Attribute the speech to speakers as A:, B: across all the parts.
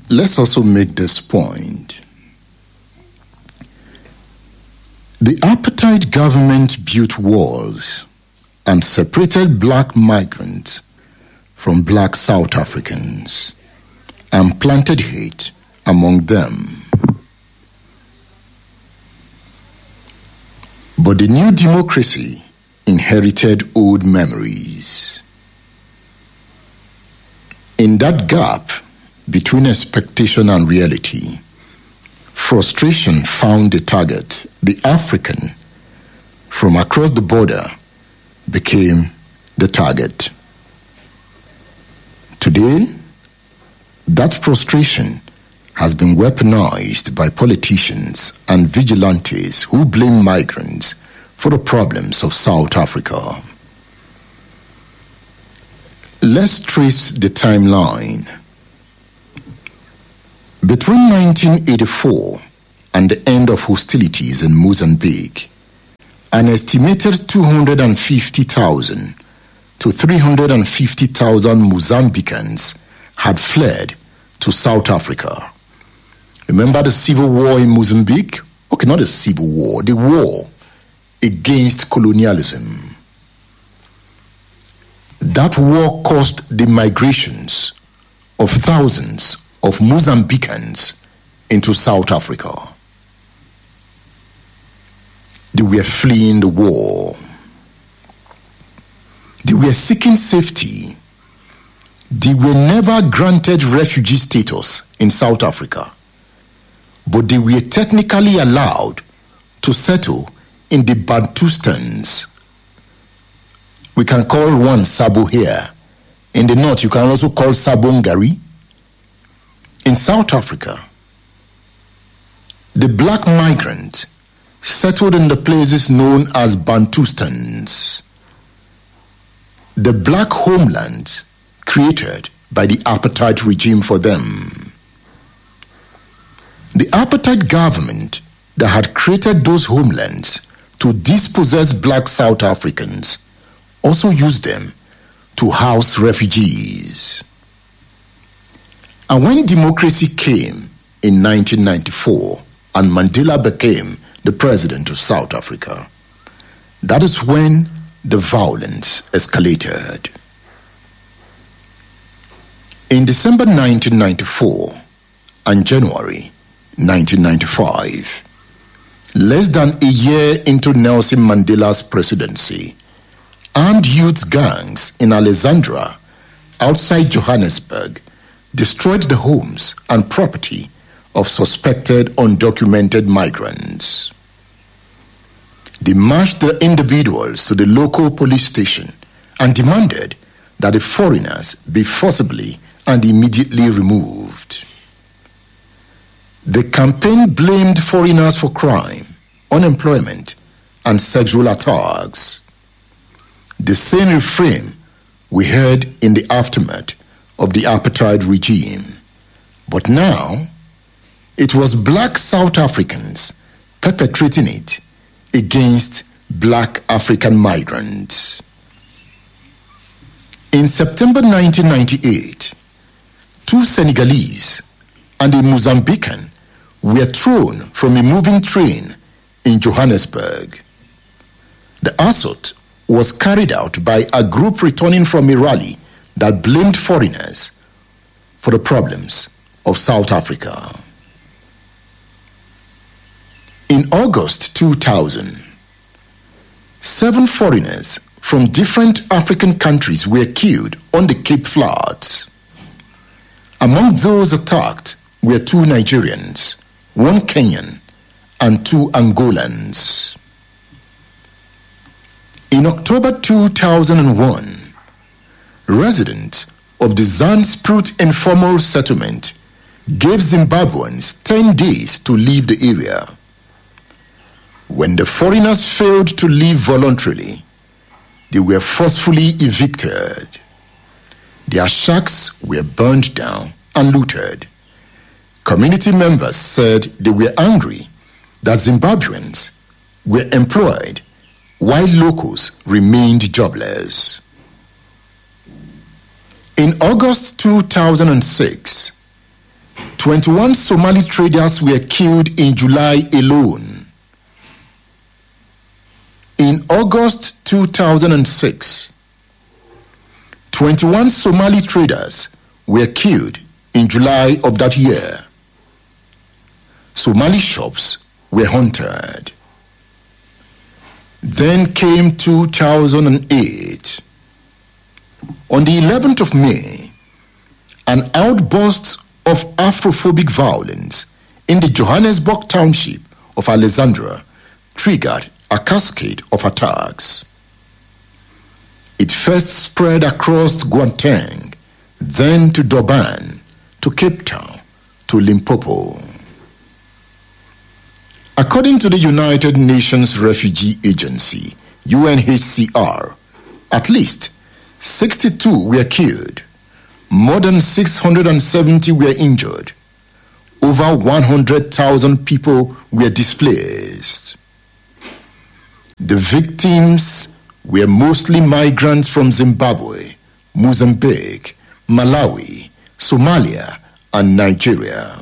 A: let's also make this point. The apartheid government built walls and separated black migrants from black South Africans and planted hate among them. But the new democracy inherited old memories. In that gap between expectation and reality, frustration found the target. The African from across the border became the target. Today, that frustration has been weaponized by politicians and vigilantes who blame migrants for the problems of South Africa. Let's trace the timeline. Between 1984 and the end of hostilities in Mozambique, an estimated 250,000 to 350,000 Mozambicans had fled to South Africa. Remember the civil war in Mozambique? Okay, not a civil war, the war against colonialism. That war caused the migrations of thousands of Mozambicans into South Africa. They were fleeing the war. They were seeking safety. They were never granted refugee status in South Africa, but they were technically allowed to settle in the Bantustans. We can call one Sabo here. In the north, you can also call Sabo Ngari. In South Africa, the black migrant settled in the places known as Bantustans, the black homelands created by the apartheid regime for them. The apartheid government that had created those homelands to dispossess black South Africans also used them to house refugees. And when democracy came in 1994 and Mandela became the president of South Africa, that is when the violence escalated. In December 1994 and January 1995, less than a year into Nelson Mandela's presidency, armed youth gangs in Alexandra, outside Johannesburg, destroyed the homes and property of suspected undocumented migrants. They marched the individuals to the local police station and demanded that the foreigners be forcibly and immediately removed. The campaign blamed foreigners for crime, unemployment, and sexual attacks. The same refrain we heard in the aftermath of the apartheid regime. But now, it was black South Africans perpetrating it against black African migrants. In September 1998, 2 Senegalese and a Mozambican were thrown from a moving train in Johannesburg. The assault was carried out by a group returning from a rally that blamed foreigners for the problems of South Africa. In August 2000, 7 foreigners from different African countries were killed on the Cape Flats. Among those attacked were 2 Nigerians, 1 Kenyan, and 2 Angolans. In October 2001, residents of the Zandspruit informal settlement gave Zimbabweans 10 days to leave the area. When the foreigners failed to leave voluntarily, they were forcefully evicted. Their shacks were burned down and looted. Community members said they were angry that Zimbabweans were employed while locals remained jobless. In August 2006, 21 Somali traders were killed in July alone. In August 2006, 21 Somali traders were killed in July of that year. Somali shops were hunted. Then came 2008. On the 11th of May, an outburst of Afrophobic violence in the Johannesburg township of Alexandra triggered a cascade of attacks. It first spread across Gauteng, then to Durban, to Cape Town, to Limpopo. According to the United Nations Refugee Agency, UNHCR, at least 62 were killed, more than 670 were injured, over 100,000 people were displaced. The victims were mostly migrants from Zimbabwe, Mozambique, Malawi, Somalia, and Nigeria.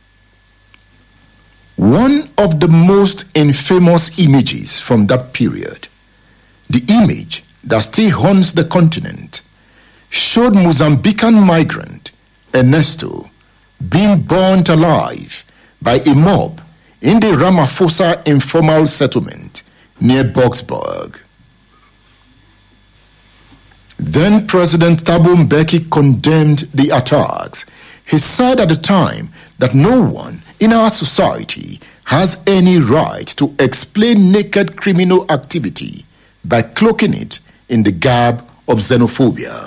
A: One of the most infamous images from that period, the image that still haunts the continent, showed Mozambican migrant Ernesto being burnt alive by a mob in the Ramaphosa informal settlement near Boksburg. Then President Thabo Mbeki condemned the attacks. He said at the time that no one in our society has any right to explain naked criminal activity by cloaking it in the garb of xenophobia.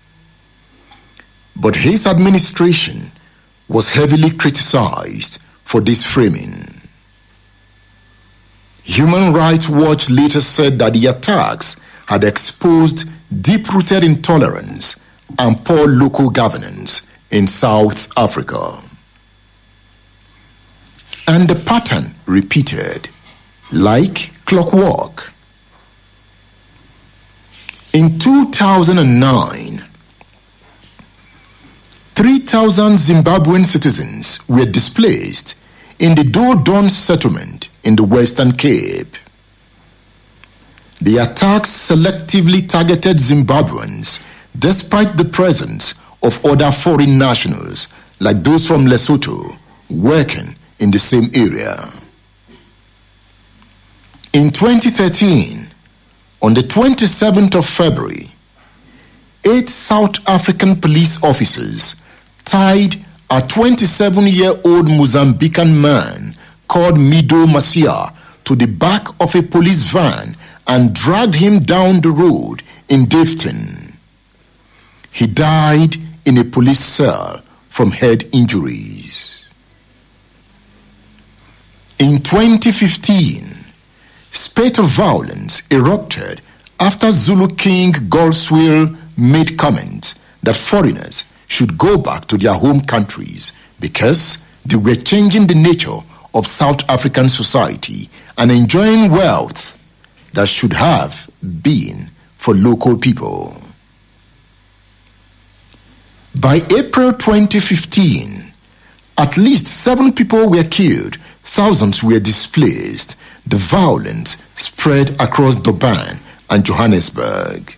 A: But his administration was heavily criticized for this framing. Human Rights Watch later said that the attacks had exposed deep-rooted intolerance and poor local governance in South Africa. And the pattern repeated like clockwork. In 2009, 3,000 Zimbabwean citizens were displaced in the Dodon settlement in the Western Cape. The attacks selectively targeted Zimbabweans despite the presence of other foreign nationals like those from Lesotho working in the same area. In 2013, on the 27th of February, 8 South African police officers tied a 27-year-old Mozambican man called Mido Masia to the back of a police van and dragged him down the road in Dafton. He died in a police cell from head injuries. In 2015, spate of violence erupted after Zulu King Goldswill made comments that foreigners should go back to their home countries because they were changing the nature of South African society and enjoying wealth that should have been for local people. By April 2015, at least 7 people were killed, thousands were displaced. The violence spread across Durban and Johannesburg.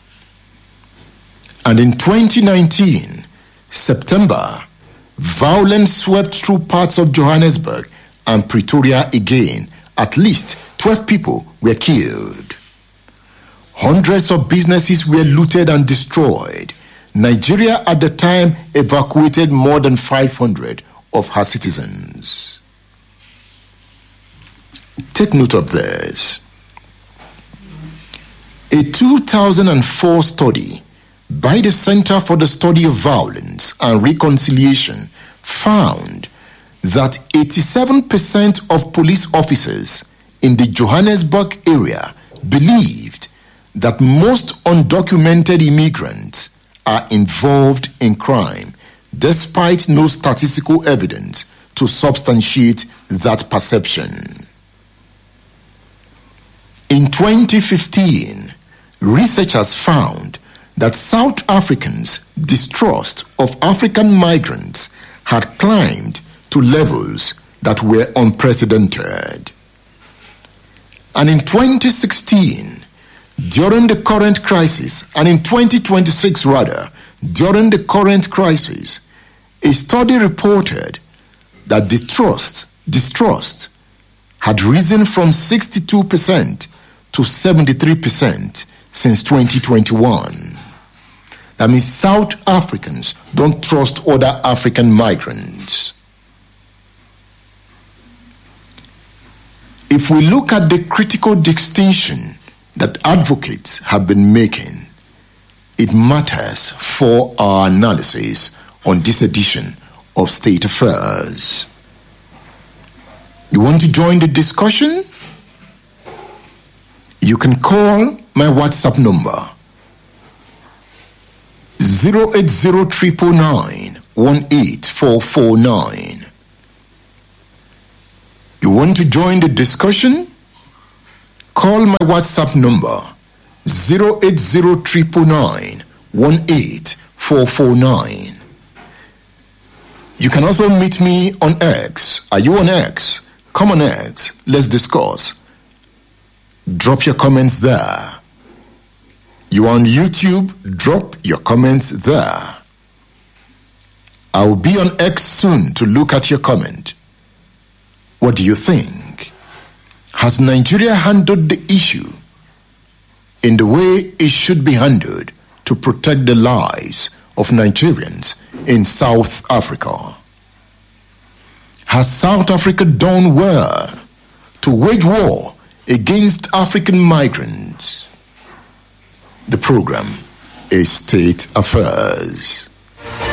A: And in 2019, September, violence swept through parts of Johannesburg and Pretoria again. At least 12 people were killed. Hundreds of businesses were looted and destroyed. Nigeria at the time evacuated more than 500 of her citizens. Take note of this. A 2004 study by the Center for the Study of Violence and Reconciliation found that 87% of police officers in the Johannesburg area believed that most undocumented immigrants are involved in crime, despite no statistical evidence to substantiate that perception. In 2015, researchers found that South Africans' distrust of African migrants had climbed to levels that were unprecedented. And in 2016, during the current crisis, and in 2026 rather, during the current crisis, a study reported that distrust had risen from 62% to 73% since 2021. That means South Africans don't trust other African migrants. If we look at the critical distinction that advocates have been making, it matters for our analysis on this edition of State Affairs. You want to join the discussion? You can call my WhatsApp number 080-999-18449. You want to join the discussion? Call my WhatsApp number 080-999-18449. You can also meet me on X. Are you on X? Come on X. Let's discuss. Drop your comments there. You are on YouTube? Drop your comments there. I will be on X soon to look at your comment. What do you think? Has Nigeria handled the issue in the way it should be handled to protect the lives of Nigerians in South Africa? Has South Africa done well to wage war against African migrants? The program is State Affairs.